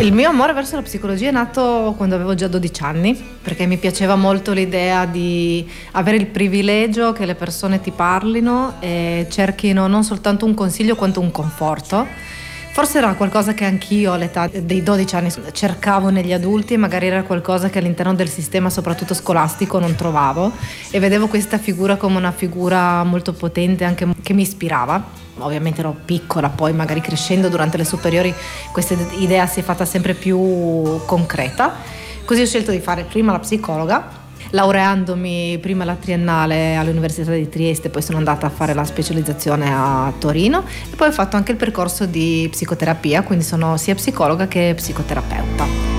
Il mio amore verso la psicologia è nato quando avevo già 12 anni, perché mi piaceva molto l'idea di avere il privilegio che le persone ti parlino e cerchino non soltanto un consiglio quanto un conforto. Forse era qualcosa che anch'io all'età dei 12 anni cercavo negli adulti, magari era qualcosa che all'interno del sistema, soprattutto scolastico, non trovavo, e vedevo questa figura come una figura molto potente, anche che mi ispirava. Ovviamente ero piccola, poi magari crescendo durante le superiori questa idea si è fatta sempre più concreta. Così ho scelto di fare prima la psicologa, laureandomi prima alla triennale all'Università di Trieste, poi sono andata a fare la specializzazione a Torino e poi ho fatto anche il percorso di psicoterapia, quindi sono sia psicologa che psicoterapeuta.